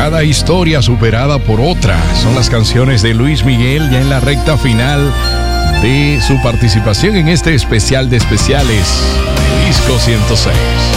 cada historia superada por otra. Son las canciones de Luis Miguel ya en la recta final de su participación en este especial de especiales de Disco 106.